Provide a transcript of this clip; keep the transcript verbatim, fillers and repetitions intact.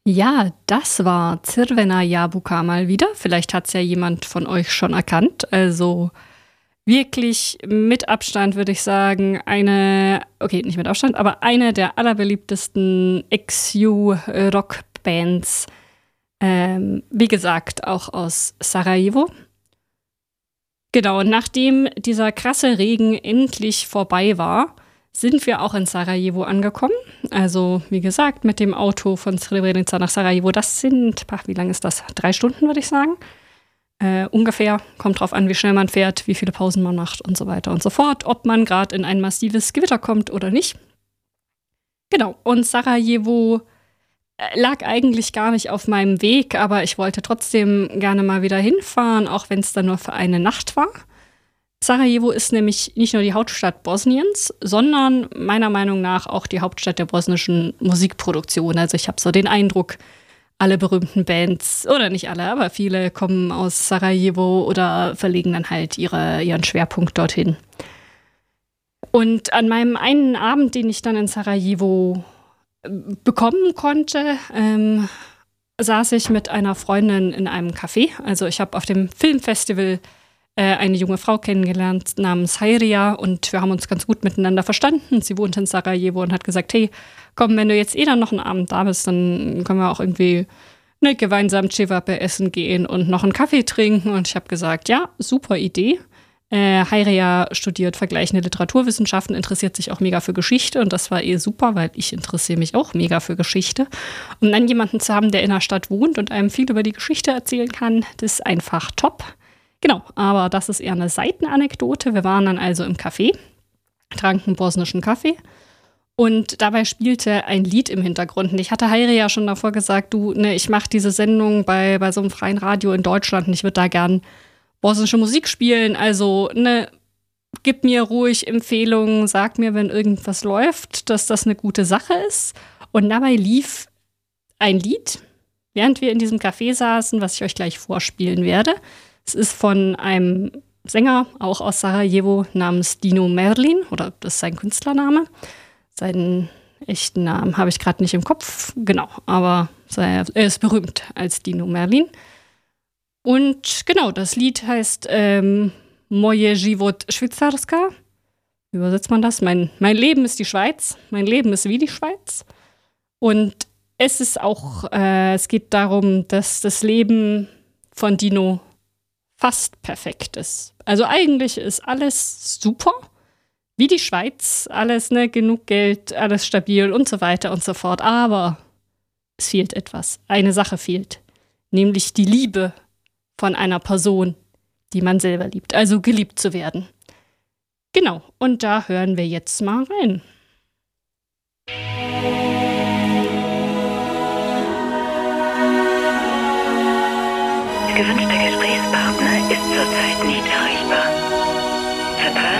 Ja, das war Crvena Jabuka mal wieder. Vielleicht hat's ja jemand von euch schon erkannt. Also wirklich mit Abstand würde ich sagen, eine, okay, nicht mit Abstand, aber eine der allerbeliebtesten X U-Rockbands. Ähm, wie gesagt, auch aus Sarajevo. Genau, und nachdem dieser krasse Regen endlich vorbei war, sind wir auch in Sarajevo angekommen. Also, wie gesagt, mit dem Auto von Srebrenica nach Sarajevo. Das sind, ach, wie lange ist das? Drei Stunden, würde ich sagen. Äh, ungefähr. Kommt drauf an, wie schnell man fährt, wie viele Pausen man macht und so weiter und so fort. Ob man gerade in ein massives Gewitter kommt oder nicht. Genau. Und Sarajevo äh, lag eigentlich gar nicht auf meinem Weg, aber ich wollte trotzdem gerne mal wieder hinfahren, auch wenn es dann nur für eine Nacht war. Sarajevo ist nämlich nicht nur die Hauptstadt Bosniens, sondern meiner Meinung nach auch die Hauptstadt der bosnischen Musikproduktion. Also ich habe so den Eindruck, alle berühmten Bands, oder nicht alle, aber viele kommen aus Sarajevo oder verlegen dann halt ihre, ihren Schwerpunkt dorthin. Und an meinem einen Abend, den ich dann in Sarajevo äh, bekommen konnte, ähm, saß ich mit einer Freundin in einem Café. Also ich habe auf dem Filmfestival äh, eine junge Frau kennengelernt namens Hayria und wir haben uns ganz gut miteinander verstanden. Sie wohnt in Sarajevo und hat gesagt, hey, komm, wenn du jetzt eh dann noch einen Abend da bist, dann können wir auch irgendwie ne, gemeinsam Cevape essen gehen und noch einen Kaffee trinken. Und ich habe gesagt, ja, super Idee. Äh, Hayria studiert vergleichende Literaturwissenschaften, interessiert sich auch mega für Geschichte und das war eh super, weil ich interessiere mich auch mega für Geschichte. Und dann jemanden zu haben, der in der Stadt wohnt und einem viel über die Geschichte erzählen kann, das ist einfach top. Genau, aber das ist eher eine Seitenanekdote. Wir waren dann also im Café, tranken bosnischen Kaffee und dabei spielte ein Lied im Hintergrund. Und ich hatte Hayria ja schon davor gesagt, du, ne, ich mache diese Sendung bei, bei so einem freien Radio in Deutschland und ich würde da gern bosnische Musik spielen. Also, ne, gib mir ruhig Empfehlungen, sag mir, wenn irgendwas läuft, dass das eine gute Sache ist. Und dabei lief ein Lied, während wir in diesem Café saßen, was ich euch gleich vorspielen werde. Es ist von einem Sänger, auch aus Sarajevo, namens Dino Merlin, oder das ist sein Künstlername. Seinen echten Namen habe ich gerade nicht im Kopf, genau, aber er ist berühmt als Dino Merlin. Und genau, das Lied heißt ähm, Moje život Švicarska. Wie übersetzt man das? Mein, mein Leben ist die Schweiz. Mein Leben ist wie die Schweiz. Und es ist auch, äh, es geht darum, dass das Leben von Dino fast perfekt ist. Also eigentlich ist alles super, wie die Schweiz, alles, ne, genug Geld, alles stabil und so weiter und so fort. Aber es fehlt etwas. Eine Sache fehlt, nämlich die Liebe von einer Person, die man selber liebt. Also geliebt zu werden. Genau, und da hören wir jetzt mal rein. Der gewünschte Gesprächspartner ist zurzeit nicht erreichbar.